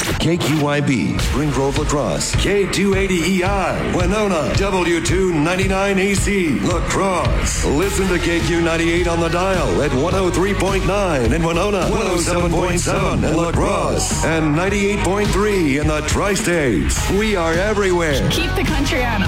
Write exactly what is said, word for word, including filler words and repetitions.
K Q I B, Spring Grove La Crosse. K two eighty E I, Winona. W two ninety-nine A C, La Crosse. Listen to K Q ninety-eight on the dial at one oh three point nine in Winona, one oh seven point seven in La Crosse, and ninety-eight point three in the Tri-States. We are everywhere. Keep the country on